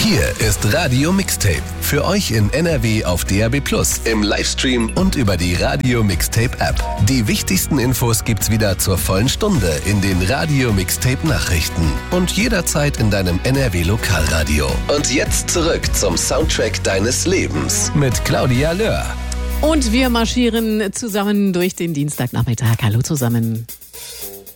Hier ist Radio Mixtape. Für euch in NRW auf DAB+, im Livestream und über die Radio Mixtape App. Die wichtigsten Infos gibt's wieder zur vollen Stunde in den Radio Mixtape Nachrichten und jederzeit in deinem NRW Lokalradio. Und jetzt zurück zum Soundtrack deines Lebens mit Claudia Löhr. Und wir marschieren zusammen durch den Dienstagnachmittag. Hallo zusammen.